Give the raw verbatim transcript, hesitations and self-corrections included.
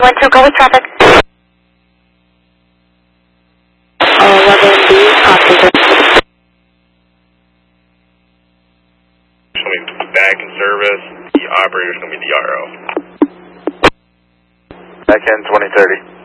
one two, go with traffic. eleven B, copy. Back in service, the operator's going to be the R O. Back in twenty thirty.